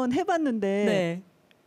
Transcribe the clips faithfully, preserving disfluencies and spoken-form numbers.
번 해봤는데 네.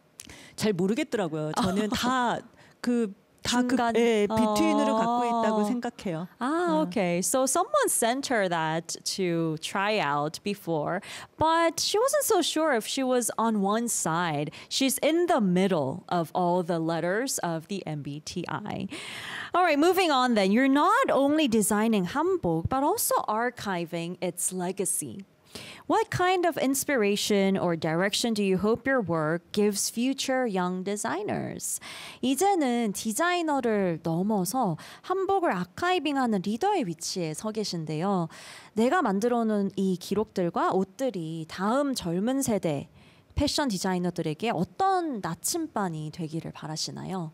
잘 모르겠더라고요. 저는 다 그 다 그 중간. 예, 비트윈으로 어. 갖고 있다고 생각해요. Ah, okay. So someone sent her that to try out before, but she wasn't so sure if she was on one side. She's in the middle of all the letters of the M B T I. All right, moving on then. You're not only designing hanbok, but also archiving its legacy. What kind of inspiration or direction do you hope your work gives future young designers? 이제는 디자이너를 넘어서 한복을 아카이빙하는 리더의 위치에 서 계신데요. 내가 만들어 놓은 이 기록들과 옷들이 다음 젊은 세대 패션 디자이너들에게 어떤 나침반이 되기를 바라시나요?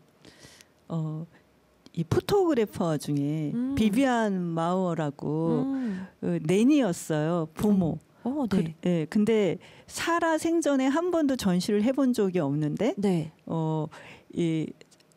어, 이 포토그래퍼 중에 음. 비비안 마우어라고 음. 그 낸이었어요. 부모. 어, 네. 그, 예, 근데 살아 생전에 한 번도 전시를 해본 적이 없는데 네. 어, 이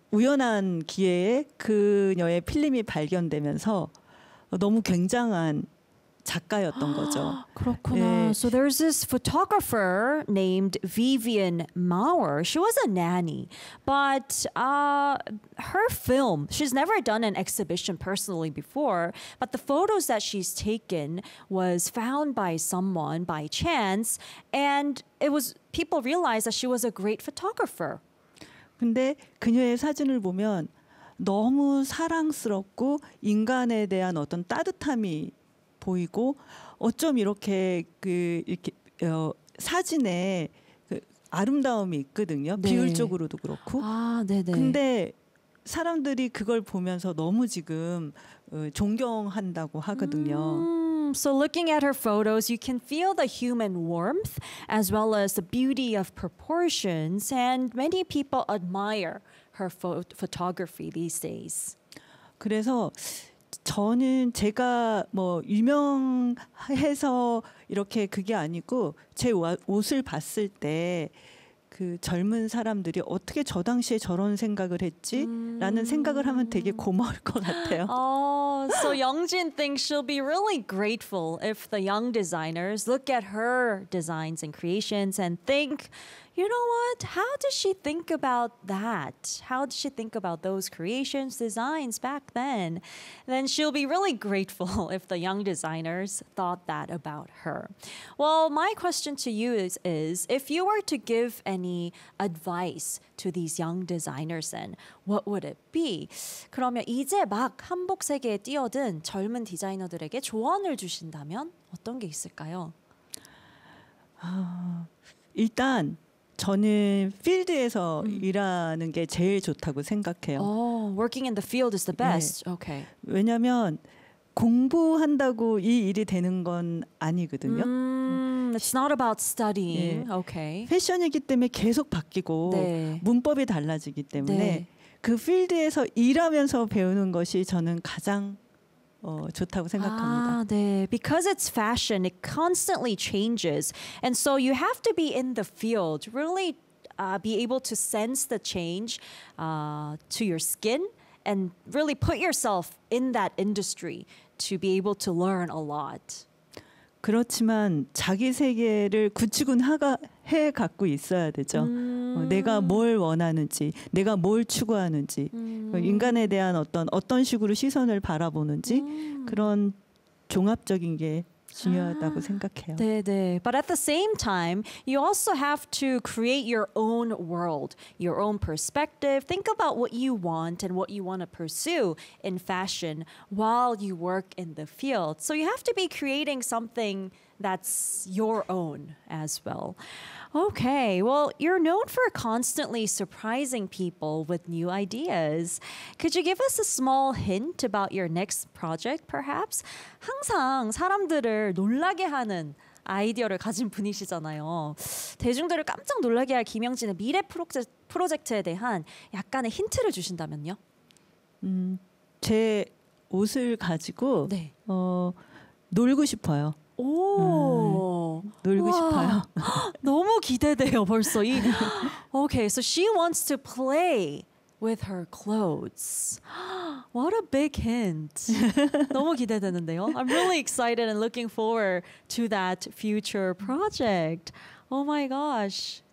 우연한 기회에 그녀의 필름이 발견되면서 너무 굉장한 작가였던 거죠. 그렇구나. 예. So there's this photographer named Vivian Maurer. She was a nanny, but uh, her film, she's never done an exhibition personally before, but the photos that she's taken was found by someone by chance, and it was people realized that she was a great photographer. 근데 그녀의 사진을 보면 너무 사랑스럽고 인간에 대한 어떤 따뜻함이 보이고 어쩜 이렇게 그 이렇게 어, 사진에 그 아름다움이 있거든요. 네. 비율적으로도 그렇고. 아, 네네. 근데 사람들이 그걸 보면서 너무 지금 어, 존경한다고 하거든요. Mm, so looking at her photos, you can feel the human warmth as well as the beauty of proportions, and many people admire her pho- photography these days. 그래서 저는 제가 뭐 유명해서 이렇게 그게 아니고 제 옷을 봤을 때 그 젊은 사람들이 어떻게 저 당시에 저런 생각을 했지라는 생각을 하면 되게 고마울 것 같아요. Oh, so Youngjin thinks she'll be really grateful if the young designers look at her designs and creations and think, you know what? How did she think about that? How did she think about those creations, designs back then? Then she'll be really grateful if the young designers thought that about her. Well, my question to you is, is if you were to give any advice to these young designers, then what would it be? 그러면 이제 막 한복 세계에 뛰어든 젊은 디자이너들에게 조언을 주신다면 어떤 게 있을까요? 아, 일단 저는 필드에서 음. 일하는 게 제일 좋다고 생각해요. Oh, working in the field is the best. 네. Okay. 왜냐하면 공부한다고 이 일이 되는 건 아니거든요. Mm, it's not about studying. 네. Okay. 패션이기 때문에 계속 바뀌고 네. 문법이 달라지기 때문에 네. 그 필드에서 일하면서 배우는 것이 저는 가장 어, 좋다고 생각합니다. Ah, 네. Because it's fashion, it constantly changes. And so you have to be in the field, really uh, be able to sense the change uh, to your skin and really put yourself in that industry to be able to learn a lot. 그렇지만 자기 세계를 구축은 하가, 해 갖고 있어야 되죠. 음. 어, 내가 뭘 원하는지, 내가 뭘 추구하는지, 음. 어, 인간에 대한 어떤 어떤 식으로 시선을 바라보는지 음. 그런 종합적인 게 중요하다고 생각해요. 네, 네. But at the same time, you also have to create your own world, your own perspective. Think about what you want and what you want to pursue in fashion while you work in the field. So you have to be creating something that's your own as well. Okay, well, you're known for constantly surprising people with new ideas. Could you give us a small hint about your next project, perhaps? 항상 사람들을 놀라게 하는 아이디어를 가진 분이시잖아요. 대중들을 깜짝 놀라게 할 김영진의 미래 프로젝트, 프로젝트에 대한 약간의 힌트를 주신다면요? 음, 제 옷을 가지고 네. 어, 놀고 싶어요. 오, 음, 놀고 와, 싶어요. 너무 기대돼요 벌써. 이, okay, so she wants to play with her clothes. What a big hint. 너무 기대되는데요. I'm really excited and looking forward to that future project. Oh my gosh.